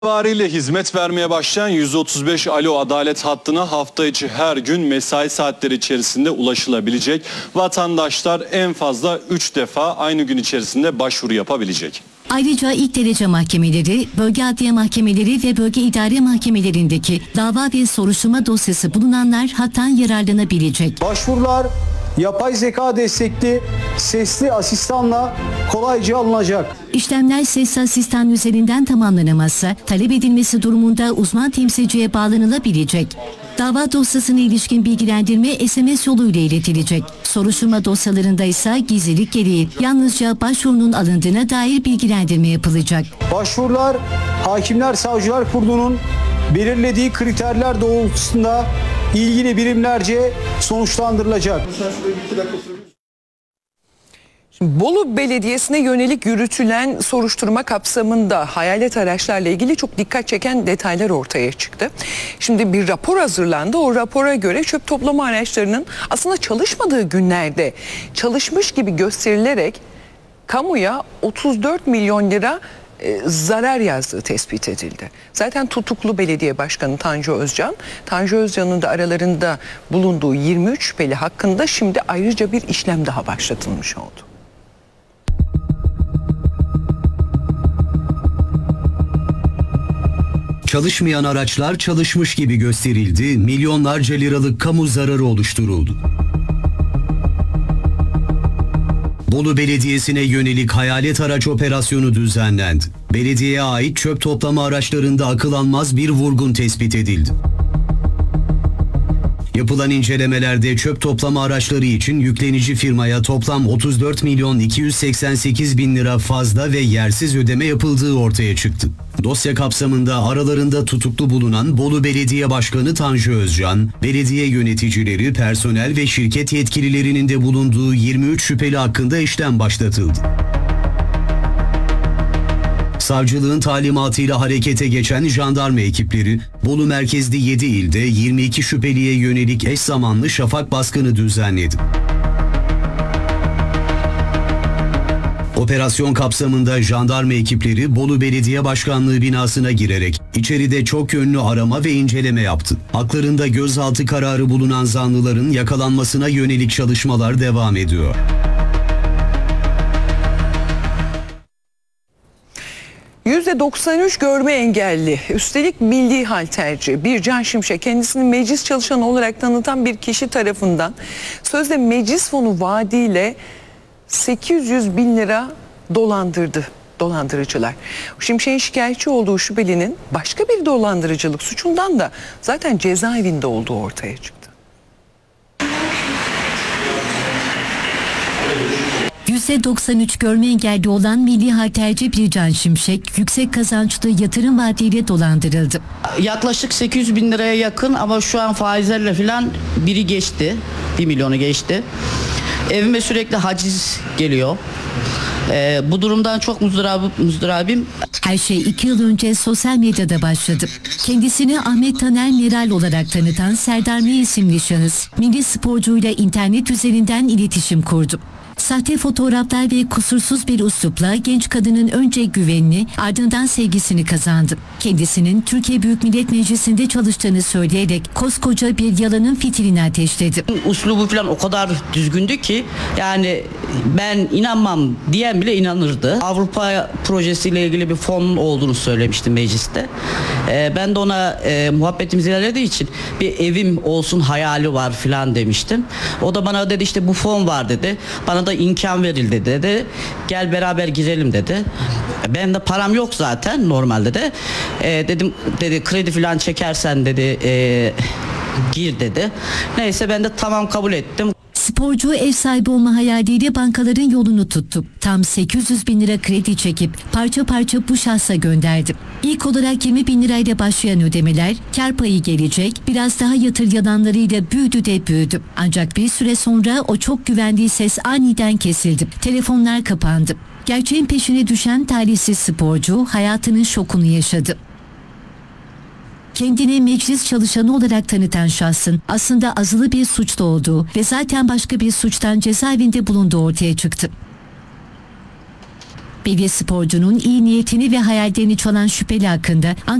itibariyle hizmet vermeye başlayan 135 Alo Adalet hattına hafta içi her gün mesai saatleri içerisinde ulaşılabilecek. Vatandaşlar en fazla 3 defa aynı gün içerisinde başvuru yapabilecek. Ayrıca ilk derece mahkemeleri, bölge adliye mahkemeleri ve bölge idare mahkemelerindeki dava ve soruşturma dosyası bulunanlar hattan yararlanabilecek. Başvurular yapay zeka destekli sesli asistanla kolayca alınacak. İşlemler sesli asistan üzerinden tamamlanamazsa talep edilmesi durumunda uzman temsilciye bağlanılabilecek. Dava dosyasına ilişkin bilgilendirme SMS yoluyla iletilecek. Soruşturma dosyalarında ise gizlilik gereği yalnızca başvurunun alındığına dair bilgilendirme yapılacak. Başvurular Hakimler Savcılar Kurulu'nun belirlediği kriterler doğrultusunda ilgili birimlerce sonuçlandırılacak. Bolu Belediyesi'ne yönelik yürütülen soruşturma kapsamında hayalet araçlarla ilgili çok dikkat çeken detaylar ortaya çıktı. Şimdi bir rapor hazırlandı. O rapora göre çöp toplama araçlarının aslında çalışmadığı günlerde çalışmış gibi gösterilerek kamuya 34 milyon lira zarar yazdığı tespit edildi. Zaten tutuklu belediye başkanı Tanju Özcan. Tanju Özcan'ın da aralarında bulunduğu 23 şüpheli hakkında şimdi ayrıca bir işlem daha başlatılmış oldu. Çalışmayan araçlar çalışmış gibi gösterildi, milyonlarca liralık kamu zararı oluşturuldu. Bolu Belediyesi'ne yönelik hayalet araç operasyonu düzenlendi. Belediyeye ait çöp toplama araçlarında akıl almaz bir vurgun tespit edildi. Yapılan incelemelerde çöp toplama araçları için yüklenici firmaya toplam 34 milyon 288 bin lira fazla ve yersiz ödeme yapıldığı ortaya çıktı. Dosya kapsamında aralarında tutuklu bulunan Bolu Belediye Başkanı Tanju Özcan, belediye yöneticileri, personel ve şirket yetkililerinin de bulunduğu 23 şüpheli hakkında işlem başlatıldı. Savcılığın talimatıyla harekete geçen jandarma ekipleri, Bolu merkezli 7 ilde 22 şüpheliye yönelik eş zamanlı şafak baskını düzenledi. Operasyon kapsamında jandarma ekipleri Bolu Belediye Başkanlığı binasına girerek içeride çok yönlü arama ve inceleme yaptı. Haklarında gözaltı kararı bulunan zanlıların yakalanmasına yönelik çalışmalar devam ediyor. %93 görme engelli, üstelik milli halterci Bircan Şimşek kendisini meclis çalışanı olarak tanıtan bir kişi tarafından sözde meclis fonu vaadiyle 800 bin lira dolandırdı dolandırıcılar. Şimşek'in şikayetçi olduğu şüphelinin başka bir dolandırıcılık suçundan da zaten cezaevinde olduğu ortaya çıktı. %93 görme engelli olan milli halterci Bircan Şimşek yüksek kazançlı yatırım vaadiyle dolandırıldı. Yaklaşık 800 bin liraya yakın ama şu an faizlerle falan biri geçti. 1 milyonu geçti. Evime sürekli haciz geliyor. Bu durumdan çok muzdaribim. Her şey 2 yıl önce sosyal medyada başladı. Kendisini Ahmet Taner Meral olarak tanıtan Serdar M. isimli şahıs, milli sporcuyla internet üzerinden iletişim kurdu. Sahte fotoğraflar ve kusursuz bir üslupla genç kadının önce güvenini ardından sevgisini kazandı. Kendisinin Türkiye Büyük Millet Meclisi'nde çalıştığını söyleyerek koskoca bir yalanın fitilini ateşledi. Uslubu falan o kadar düzgündü ki yani ben inanmam diyen bile inanırdı. Avrupa projesiyle ilgili bir fon olduğunu söylemiştim mecliste. Ben de ona muhabbetimiz ilerlediği için bir evim olsun hayali var falan demiştim. O da bana dedi işte bu fon var dedi. Bana da imkan verildi dedi. Gel beraber girelim dedi. Benim de param yok zaten normalde de. Dedim dedi kredi falan çekersen dedi gir dedi. Neyse ben de tamam kabul ettim. Sporcu ev sahibi olma hayaliyle bankaların yolunu tuttu. Tam 800 bin lira kredi çekip parça parça bu şahsa gönderdi. İlk olarak 20 bin lirayla başlayan ödemeler kar payı gelecek biraz daha yatır yalanlarıyla büyüdü de büyüdü. Ancak bir süre sonra o çok güvendiği ses aniden kesildi. Telefonlar kapandı. Gerçeğin peşine düşen talihsiz sporcu hayatının şokunu yaşadı. Kendini meclis çalışanı olarak tanıtan şahsın aslında azılı bir suçlu olduğu ve zaten başka bir suçtan cezaevinde bulunduğu ortaya çıktı. Belediye sporcunun iyi niyetini ve hayallerini çalan şüpheli hakkında